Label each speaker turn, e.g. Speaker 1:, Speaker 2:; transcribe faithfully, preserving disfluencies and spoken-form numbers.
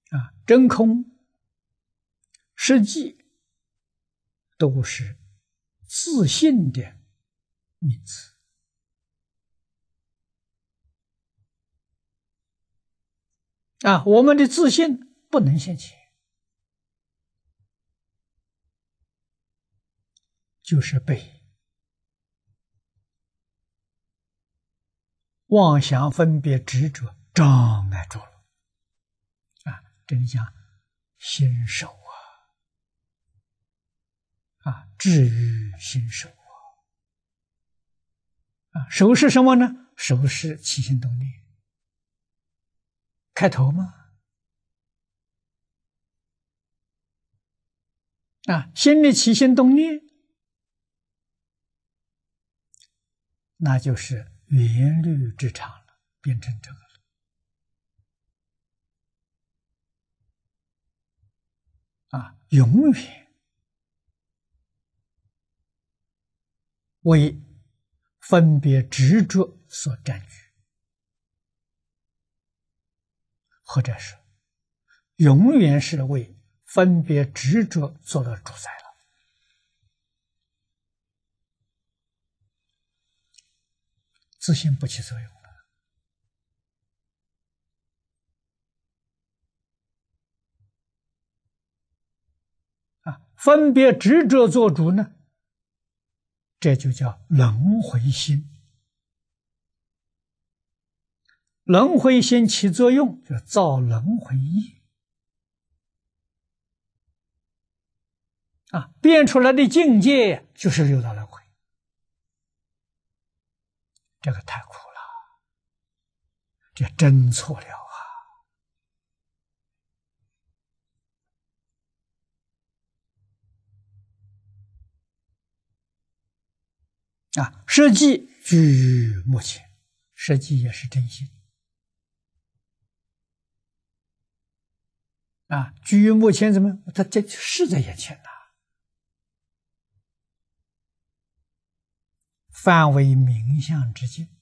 Speaker 1: 啊，真空、实际都是自信的名词啊，我们的自信不能现前，就是被妄想分别执着障碍住了啊！这里讲心守啊，啊，至于心守啊，啊，守是什么呢？守是起心动念，开头嘛，啊，心里起心动念，那就是缘律之常了，变成这个了。啊，永远为分别执着所占据，或者是永远是为分别执着做了主宰了。自信不起作用了啊！分别执着做主呢，这就叫轮回心。轮回心起作用，就造轮回业啊，变出来的境界就是六道轮回。这个太苦了，这真错了啊！啊，实际居于目前，实际也是真心啊。居于目前怎么？它这是在眼前呐、啊，范为名相之境。